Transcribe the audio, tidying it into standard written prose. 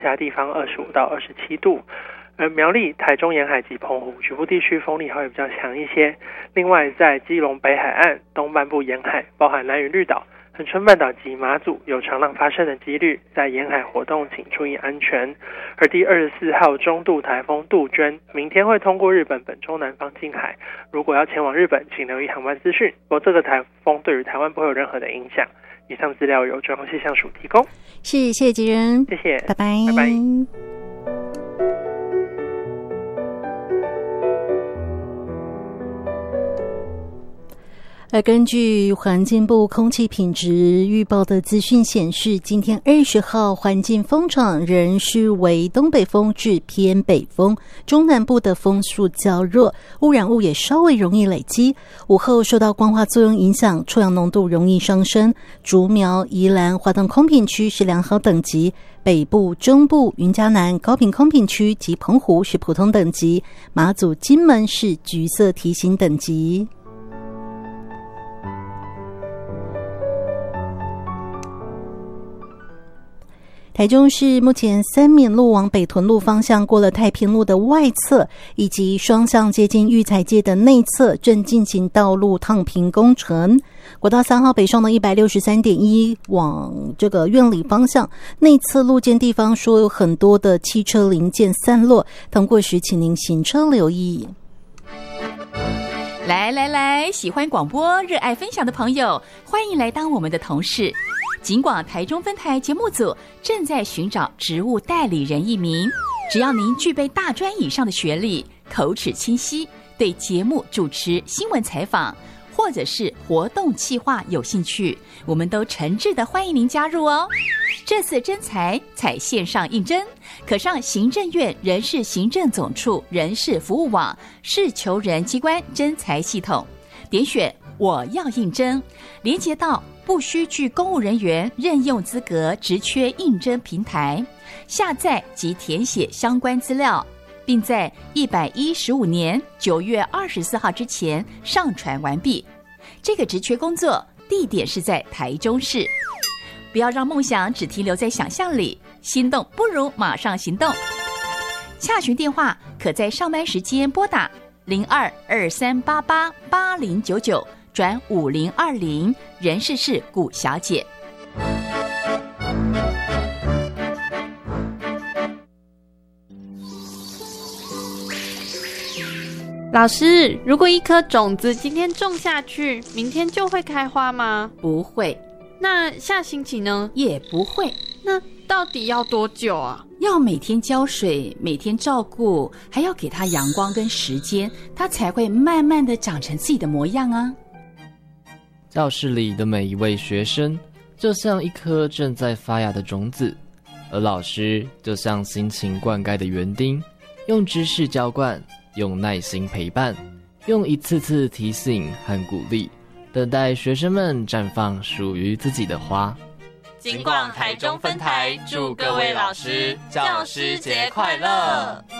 其他地方25到27度。而苗栗、台中沿海及澎湖局部地区风力还会比较强一些。另外，在基隆北海岸、东半部沿海，包含兰屿绿岛、恒春半岛及马祖有长浪发生的几率，在沿海活动请注意安全。而第24号中度台风杜鹃明天会通过日本本州南方近海，如果要前往日本，请留意航班资讯。不过这个台风对于台湾不会有任何的影响。以上资料由中央气象署提供。 谢谢吉仁， 谢谢， 拜拜， 拜拜。 而根据环境部空气品质预报的资讯显示，今天20号环境风场仍是为东北风至偏北风，中南部的风速较弱，污染物也稍微容易累积。午后受到光化作用影响，臭氧浓度容易上升。竹苗、宜兰、花东空品区是良好等级，北部、中部、云嘉南、高屏空品区及澎湖是普通等级，马祖、金门是橘色提醒等级。台中市目前三民路往北屯路方向过了太平路的外侧，以及双向接近育才街的内侧正进行道路烫平工程。国道3号北上的 163.1 往这个苑里方向，内侧路肩地方说有很多的汽车零件散落，通过时请您行车留意。 来，喜欢广播、热爱分享的朋友，欢迎来当我们的同事。警广台中分台节目组正在寻找职务代理人1名，只要您具备大专以上的学历，口齿清晰，对节目主持、新闻采访或者是活动企划有兴趣，我们都诚挚的欢迎您加入哦。这次征才采线上应征，可上行政院人事行政总处人事服务网事求人机关征才系统，点选我要应征，连接到不需具公务人员任用资格职缺应征平台，下载及填写相关资料，并在115年9月24号之前上传完毕。这个职缺工作地点是在台中市。不要让梦想只停留在想象里，心动不如马上行动。洽询电话可在上班时间拨打0223888099转5020，人事是古小姐。 老师，如果一颗种子今天种下去，明天就会开花吗？ 不会。 那下星期呢？ 也不会。 那到底要多久啊？ 要每天浇水，每天照顾，还要给它阳光跟时间，它才会慢慢的长成自己的模样啊。 教室里的每一位学生就像一颗正在发芽的种子，而老师就像辛勤灌溉的园丁，用知识浇灌，用耐心陪伴，用一次次提醒和鼓励，等待学生们绽放属于自己的花。 警广台中分台祝各位老师教师节快乐！